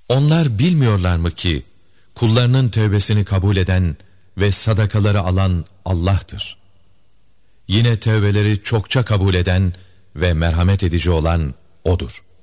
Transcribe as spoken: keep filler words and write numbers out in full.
Onlar bilmiyorlar mı ki kullarının tövbesini kabul eden ve sadakaları alan Allah'tır. Yine tövbeleri çokça kabul eden ve merhamet edici olan O'dur.